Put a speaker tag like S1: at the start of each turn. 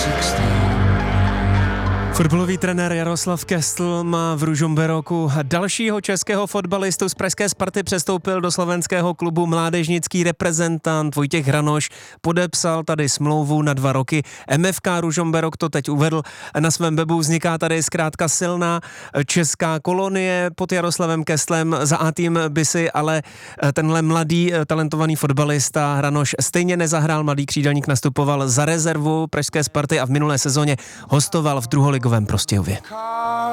S1: Fotbalový trenér Jaroslav Kestl má v Ružomberoku dalšího českého fotbalistu z pražské Sparty. Přestoupil do slovenského klubu mládežnický reprezentant Vojtěch Hranoš. Podepsal tady smlouvu na 2 roky. MFK Ružomberok to teď uvedl na svém webu. Vzniká tady zkrátka silná česká kolonie pod Jaroslavem Kestlem. Za A tým by si ale tenhle mladý talentovaný fotbalista Hranoš stejně nezahrál. Mladý křídelník nastupoval za rezervu pražské Sparty a v minulé sezóně hostoval v druholigovém Prostějově.